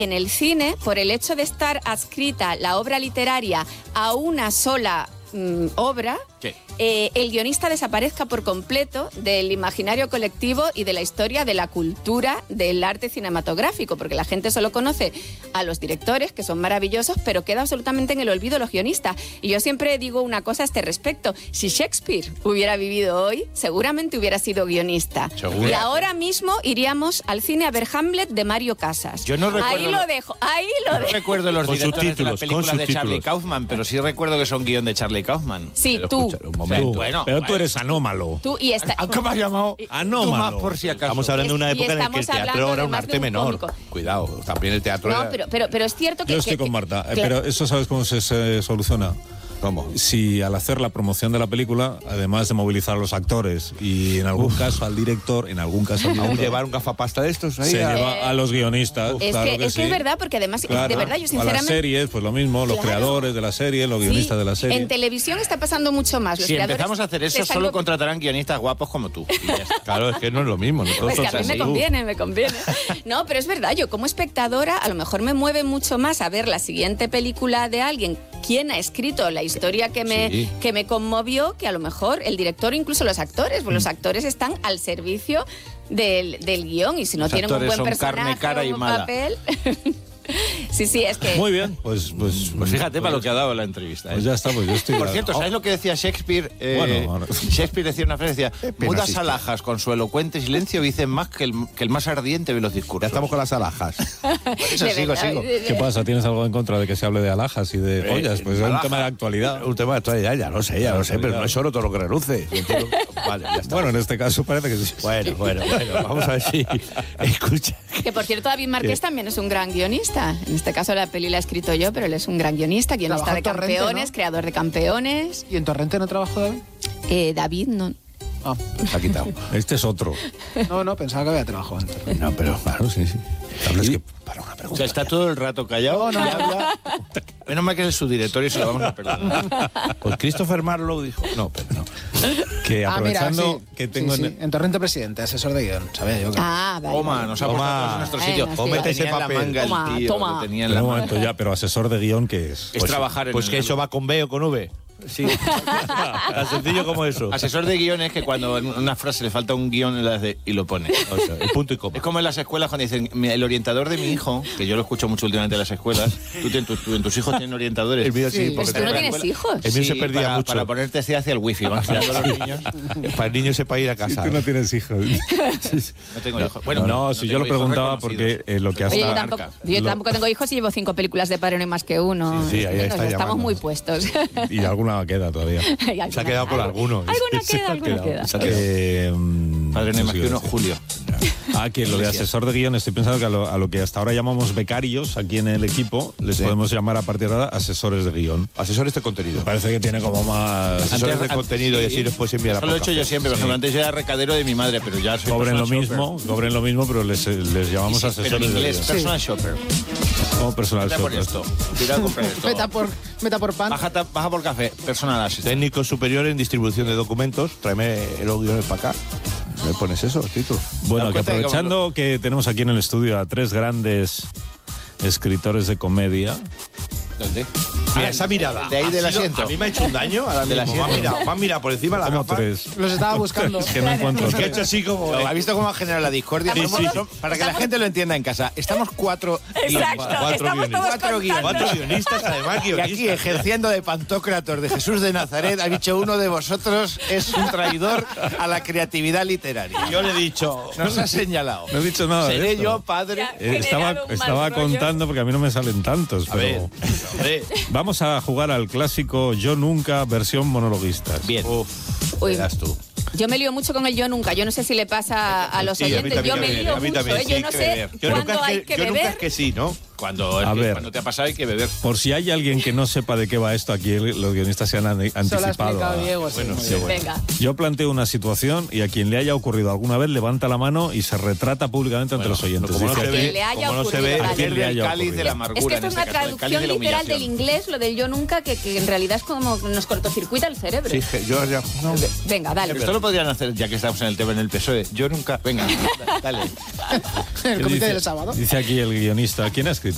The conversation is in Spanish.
en el cine, por el hecho de estar adscrita la obra literaria a una sola obra, ¿qué? El guionista desaparezca por completo del imaginario colectivo y de la historia de la cultura del arte cinematográfico, porque la gente solo conoce a los directores, que son maravillosos, pero queda absolutamente en el olvido los guionistas. Y yo siempre digo una cosa a este respecto: si Shakespeare hubiera vivido hoy, seguramente hubiera sido guionista. ¿Seguro? Y ahora mismo iríamos al cine a ver Hamlet de Mario Casas. Yo no recuerdo, ahí lo dejo. No recuerdo los Con directores de las subtítulos, películas con de Charlie subtítulos. Kaufman, pero sí recuerdo que son guión de Charlie Kaufman. Sí, Pero tú. escucha, un momento. Bueno, pero tú bueno. eres anómalo. Tú y esta... ¿Cómo has llamado? Anómalo. Tú más por si acaso. Estamos hablando de una Y época en la que el estamos hablando teatro era de un más de arte un menor. cómico. Cuidado, también el teatro No, era... pero es cierto que... Yo estoy con Marta, que- pero eso ¿sabes cómo se soluciona? ¿Cómo? Si al hacer la promoción de la película, además de movilizar a los actores y en algún caso al director, ¿Aún llevar un gafapasta de estos ahí? se lleva a los guionistas. Es claro que sí. es verdad, porque además, Claro. de verdad, yo A sinceramente... las series, pues lo mismo, los Claro. creadores de la serie, los Sí, guionistas de la serie. en televisión está pasando mucho más. Los Si creadores empezamos a hacer eso, se están solo co- contratarán guionistas guapos como tú. Y ya está. Claro, es que no es lo mismo. ¿no? Todos Pues que a son mí me así. conviene, me conviene. No, pero es verdad, yo como espectadora a lo mejor me mueve mucho más a ver la siguiente película de alguien, quién ha escrito la historia que me conmovió, que a lo mejor el director o incluso los actores, porque los actores están al servicio del guión, y si no Los tienen un actores buen son carne, personaje cara o y un mala. papel... Sí, es que... Muy bien, pues Fíjate para lo que ha dado la entrevista. Pues ya está, pues yo estoy... Por cierto, ¿sabes lo que decía Shakespeare? Bueno, ahora- Shakespeare decía una frase, decía, mudas existe. alhajas con su elocuente silencio dicen más que el más ardiente de los Ya discursos. estamos con las alhajas. Eso, de sigo. verdad, ¿Qué pasa? ¿Tienes algo en contra de que se hable de alhajas y de pollas? Pues es un alhaja. tema de actualidad. Un tema de actualidad, ya lo sé, pero no es solo todo lo que reluce. Entiendo. Vale, ya está. Bueno, en este caso parece que sí. Bueno, vamos a ver si... Escucha. Que por cierto, David Márquez también es un gran guionista. En este caso la peli la he escrito yo, pero él es un gran guionista, guionista Trabajó de en Torrente, Campeones, ¿no? creador de Campeones. ¿Y en Torrente no trabajó David? David no... Ah, Se ha quitado. Este es otro. no, pensaba que había trabajado en Torrente. No, pero claro, sí. Hablas que... Para una O pregunta. sea, está todo el rato callado, no habla. Menos mal que es su director y se lo vamos a perdonar. Pues Christopher Marlowe dijo... No, pero no. Que aprovechando sí, que tengo... sí. En Torrente Presidente, asesor de guión. Sabía yo que... Ah, vale. Toma, nos ha puesto Toma. todos en nuestro Bueno, sitio. sí. Lo Mete ese tenía en la papel. manga Toma, el tío, toma. lo tenía en Pero la un manga. momento ya, pero asesor de guión, ¿qué es? Es trabajar en Pues el- que eso va con B o con V. Sí. Tan sencillo como eso. Asesor de guión es que cuando en una frase le falta un guión y lo pone. O sea, el punto y coma. Es como en las escuelas cuando dicen, el orientador de mi hijo, que yo lo escucho mucho últimamente en las escuelas, en tus hijos tienen orientadores. El mío sí, Sí, porque Pero tú no te- tienes hijos. El mío se perdía para, mucho. Para ponerte hacia el wifi, van girando los niños. Para el niño sepa ir a casa. Tú no tienes hijos. No tengo hijos. Bueno, no, si yo lo tengo hijos preguntaba reconocidos. porque lo que Oye, yo hasta... tampoco tengo hijos y llevo 5 películas de Padre No hay más que uno. Sí, ahí está Estamos llamando. muy puestos. Y alguna queda todavía. Se ha quedado con alguno. Alguna queda. Padre No hay más que uno, Julio. Que lo de asesor de guión, estoy pensando que a lo que hasta ahora llamamos becarios aquí en el equipo, les podemos llamar a partir de ahora asesores de guión. Asesores de contenido. Me parece que tiene como más... Asesores de Antes- contenido y así los puedes enviar a Eso lo he hecho yo siempre. Por ejemplo, antes yo era recadero de mi madre, pero ya soy Cobren lo personal mismo, pero les llamamos shopper. Pero en asesores de inglés, guión. personal shopper. Como personal Vete por shopper. esto. Tira a comprar esto. Meta por pan. Baja por café, personal assistant. Técnico superior en distribución de documentos. Tráeme los guiones para acá. ¿Me pones eso, Tito? Bueno, ¿Te das que cuenta de aprovechando que tenemos aquí en el estudio a 3 grandes escritores de comedia. ¿Dónde? Mira, esa mirada. De ahí del Ha sido- asiento. A mí me ha hecho un daño. Ahora Del mismo. asiento. Me ha mirado por encima de la Como gafa. 3. Los estaba buscando. Es que no encuentro Es que ha tres. hecho así como... ¿Ha visto cómo ha generado la discordia? Sí, sí. Para que la gente lo entienda en casa, estamos 4 Exacto, estamos todos Cuatro guiones. contando. 4 guionistas, además, Y aquí, ejerciendo de Pantocrator de Jesús de Nazaret, ha dicho uno de vosotros es un traidor a la creatividad literaria. Yo le he dicho... Nos ha señalado. No he dicho nada de Seré esto. yo, padre. Generado un Estaba mal rollo. contando porque a mí no me salen tantos. A ver, Pero hombre. vamos a jugar al clásico Yo Nunca versión monologuistas. Bien. Uy, Verás tú. yo me lío mucho con el yo nunca. Yo no sé si le pasa a los Sí, a mí oyentes. también, Yo me a lío mí mucho. también, Yo sí, no que sé beber. Yo nunca cuándo hay que yo nunca beber. es que sí, ¿no? Cuando A ver. te ha pasado hay que beber. Por si hay alguien que no sepa de qué va esto, aquí los guionistas se han Eso lo ha anticipado. explicado Diego. Sí, muy bien. Venga. Yo planteo una situación y a quien le haya ocurrido alguna vez levanta la mano y se retrata públicamente ante los oyentes. como no Dice, se A quien ve, le haya como no se ocurrido, ve, vale. ¿a quién le El haya cáliz de ocurrido? la Es amargura. que esto en es una este caso, el cáliz traducción de la literal del humillación. inglés, lo del yo nunca, que en realidad es como nos cortocircuita el cerebro. Sí, yo ya... no. Venga, dale. Esto lo podrían hacer, ya que estamos en el tema en el PSOE. Yo nunca... Venga, dale. El comité dice- del sábado. Dice aquí el guionista. ¿Quién ha escrito